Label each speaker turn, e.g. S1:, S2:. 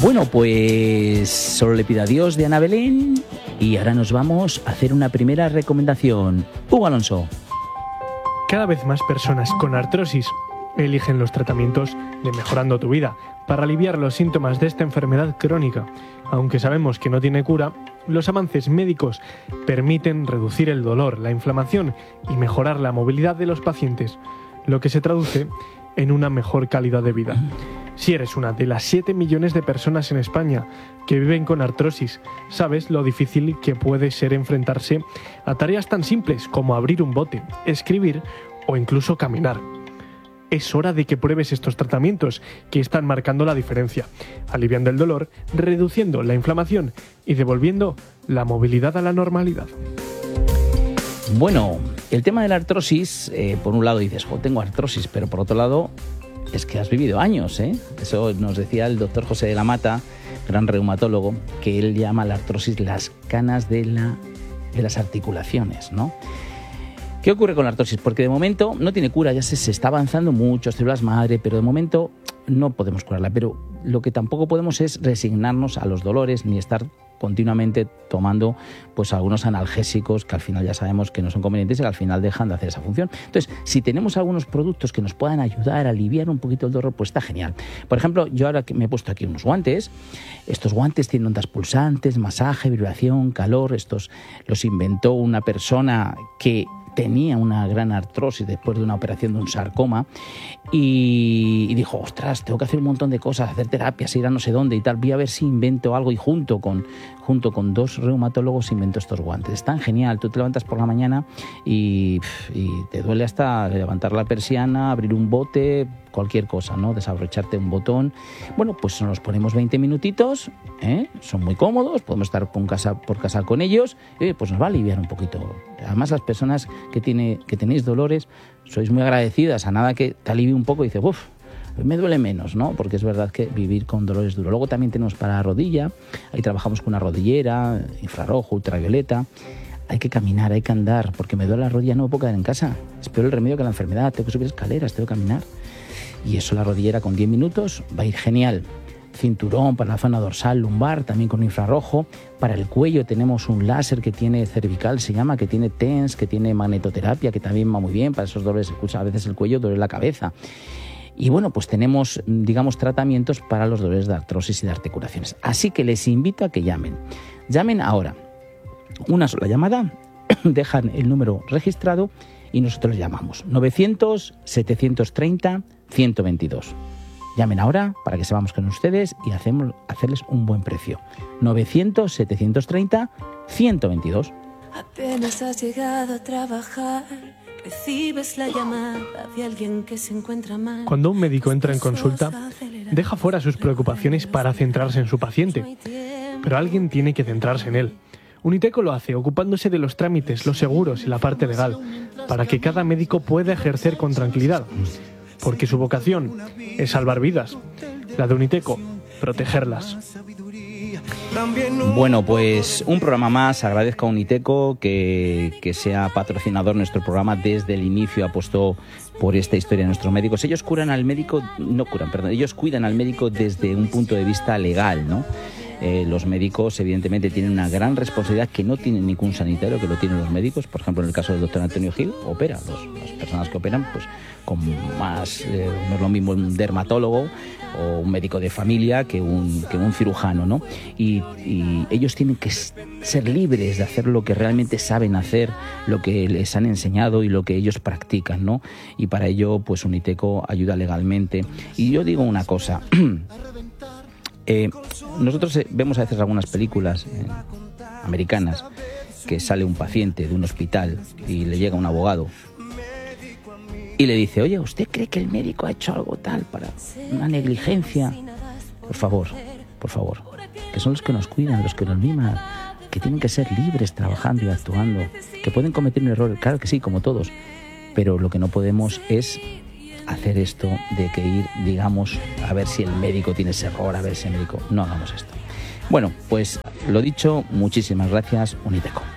S1: Bueno, pues solo le pido a Dios de Ana Belén y ahora nos vamos a hacer una primera recomendación. Hugo Alonso.
S2: Cada vez más personas con artrosis eligen los tratamientos de Mejorando tu Vida para aliviar los síntomas de esta enfermedad crónica. Aunque sabemos que no tiene cura, los avances médicos permiten reducir el dolor, la inflamación y mejorar la movilidad de los pacientes, lo que se traduce en una mejor calidad de vida. Si eres una de las 7 millones de personas en España que viven con artrosis, sabes lo difícil que puede ser enfrentarse a tareas tan simples como abrir un bote, escribir o incluso caminar. Es hora de que pruebes estos tratamientos que están marcando la diferencia, aliviando el dolor, reduciendo la inflamación y devolviendo la movilidad a la normalidad.
S1: Bueno, el tema de la artrosis, por un lado dices, tengo artrosis, pero por otro lado es que has vivido años, ¿eh? Eso nos decía el doctor José de la Mata, gran reumatólogo, que él llama la artrosis las canas de las articulaciones, ¿no? ¿Qué ocurre con la artrosis? Porque de momento no tiene cura, ya se está avanzando mucho, células madre, pero de momento no podemos curarla. Pero lo que tampoco podemos es resignarnos a los dolores ni estar continuamente tomando pues algunos analgésicos que al final ya sabemos que no son convenientes y que al final dejan de hacer esa función. Entonces, si tenemos algunos productos que nos puedan ayudar a aliviar un poquito el dolor, pues está genial. Por ejemplo, yo ahora que me he puesto aquí unos guantes, estos guantes tienen ondas pulsantes, masaje, vibración, calor, estos los inventó una persona que tenía una gran artrosis después de una operación de un sarcoma y dijo, ostras, tengo que hacer un montón de cosas, hacer terapias, ir a no sé dónde y tal, voy a ver si invento algo, y junto con 2 reumatólogos invento estos guantes. Es tan genial, tú te levantas por la mañana y te duele hasta levantar la persiana, abrir un bote, cualquier cosa, ¿no? Desabrocharte un botón. Bueno, pues nos ponemos 20 minutitos, son muy cómodos, podemos estar por casa con ellos, y pues nos va a aliviar un poquito. Además, las personas que tenéis dolores, sois muy agradecidas, a nada que te alivie un poco y dices, me duele menos, ¿no? Porque es verdad que vivir con dolor es duro. Luego también tenemos para la rodilla, ahí trabajamos con una rodillera, infrarrojo, ultravioleta. Hay que caminar, hay que andar, porque me duele la rodilla, no me puedo quedar en casa. Es peor el remedio que la enfermedad, tengo que subir escaleras, tengo que caminar. Y eso, la rodillera con 10 minutos va a ir genial. Cinturón para la zona dorsal, lumbar, también con infrarrojo. Para el cuello tenemos un láser que tiene cervical, se llama, que tiene TENS, que tiene magnetoterapia, que también va muy bien para esos dolores. Escucha, a veces el cuello duele la cabeza. Y bueno, pues tenemos, tratamientos para los dolores de artrosis y de articulaciones. Así que les invito a que llamen. Llamen ahora. Una sola llamada, dejan el número registrado y nosotros llamamos. 900-730-122. Llamen ahora para que sepamos con ustedes y hacerles un buen precio. 900-730-122.
S3: Apenas has llegado a trabajar, recibes la llamada de alguien que se encuentra mal.
S2: Cuando un médico entra en consulta, deja fuera sus preocupaciones para centrarse en su paciente. Pero alguien tiene que centrarse en él. Uniteco lo hace ocupándose de los trámites, los seguros y la parte legal, para que cada médico pueda ejercer con tranquilidad. Porque su vocación es salvar vidas. La de Uniteco, protegerlas.
S1: Bueno, pues un programa más. Agradezco a Uniteco que sea patrocinador de nuestro programa. Desde el inicio apostó por esta historia de nuestros médicos. Ellos cuidan al médico desde un punto de vista legal, ¿no? Los médicos evidentemente tienen una gran responsabilidad que no tiene ningún sanitario, que lo tienen los médicos. Por ejemplo, en el caso del doctor Antonio Gil, opera. Las personas que operan, pues con más, no es lo mismo un dermatólogo o un médico de familia que un cirujano, ¿no? Y ellos tienen que ser libres de hacer lo que realmente saben hacer, lo que les han enseñado y lo que ellos practican, ¿no? Y para ello, pues Uniteco ayuda legalmente. Y yo digo una cosa. Nosotros vemos a veces algunas películas americanas que sale un paciente de un hospital y le llega un abogado y le dice, oye, ¿usted cree que el médico ha hecho algo tal para una negligencia? Por favor, que son los que nos cuidan, los que nos miman, que tienen que ser libres trabajando y actuando, que pueden cometer un error, claro que sí, como todos, pero lo que no podemos es hacer esto de que ir, digamos, a ver si el médico tiene ese error, a ver si el médico... No hagamos esto. Bueno, pues lo dicho, muchísimas gracias, Uniteco.